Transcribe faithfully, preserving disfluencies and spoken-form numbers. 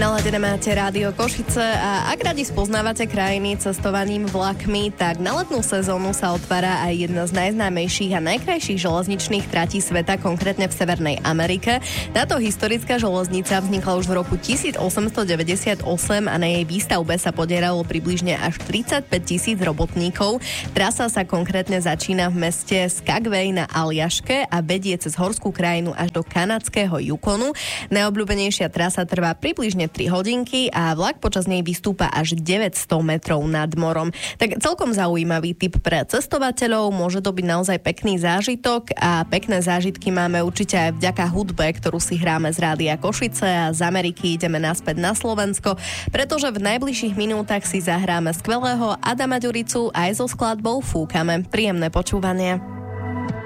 Naladené máte Rádio Košice a ak radi spoznávate krajiny cestovaním vlakmi, tak na letnú sezónu sa otvára aj jedna z najznámejších a najkrajších železničných tratí sveta, konkrétne v Severnej Amerike. Táto historická železnica vznikla už v roku tisícosemstodeväťdesiatosem a na jej výstavbe sa podieralo približne až tridsaťpäť tisíc robotníkov. Trasa sa konkrétne začína v meste Skagway na Aliaške a vedie cez horskú krajinu až do kanadského Yukonu. Najobľúbenejšia trasa trvá približne tri hodinky a vlak počas nej vystúpa až deväťsto metrov nad morom. Tak celkom zaujímavý tip pre cestovateľov, môže to byť naozaj pekný zážitok a pekné zážitky máme určite aj vďaka hudbe, ktorú si hráme z Rádia Košice, a z Ameriky ideme naspäť na Slovensko, pretože v najbližších minútach si zahráme skvelého Adama Ďuricu aj so skladbou Fúkame. Príjemné počúvanie.